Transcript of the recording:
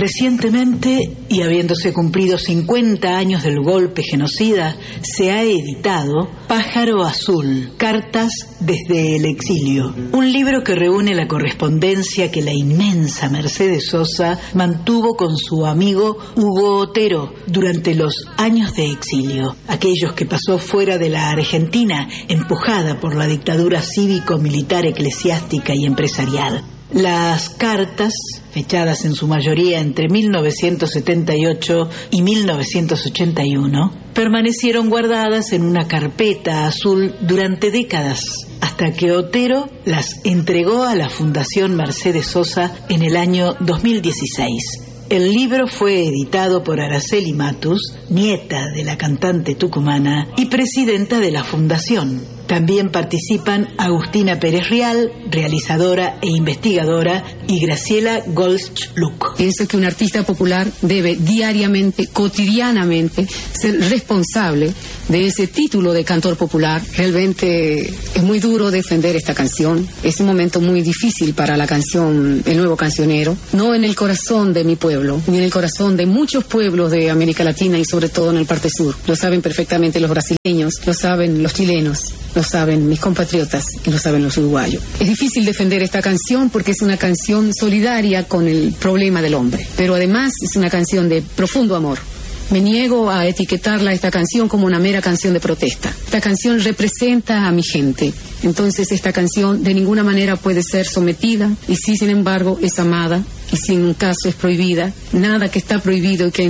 Recientemente, y habiéndose cumplido 50 años del golpe genocida, se ha editado Pájaro Azul, Cartas desde el Exilio, un libro que reúne la correspondencia que la inmensa Mercedes Sosa mantuvo con su amigo Hugo Otero durante los años de exilio, aquellos que pasó fuera de la Argentina, empujada por la dictadura cívico-militar, eclesiástica y empresarial. Las cartas, fechadas en su mayoría entre 1978 y 1981, permanecieron guardadas en una carpeta azul durante décadas, hasta que Otero las entregó a la Fundación Mercedes Sosa en el año 2016. El libro fue editado por Araceli Matus, nieta de la cantante tucumana y presidenta de la fundación. También participan Agustina Pérez Rial, realizadora e investigadora, y Graciela Golsch-Luck. Pienso que un artista popular debe diariamente, cotidianamente, ser responsable de ese título de cantor popular. Realmente es muy duro defender esta canción. Es un momento muy difícil para la canción El Nuevo Cancionero. No en el corazón de mi pueblo, ni en el corazón de muchos pueblos de América Latina y sobre todo en el parte sur. Lo saben perfectamente los brasileños, lo saben los chilenos, lo saben mis compatriotas y lo saben los uruguayos. Es difícil defender esta canción porque es una canción solidaria con el problema del hombre, pero además es una canción de profundo amor. Me niego a etiquetarla, esta canción, como una mera canción de protesta. Esta canción representa a mi gente. Entonces esta canción de ninguna manera puede ser sometida, y sí, sin embargo, es amada, y si en un caso es prohibida, nada que está prohibido y que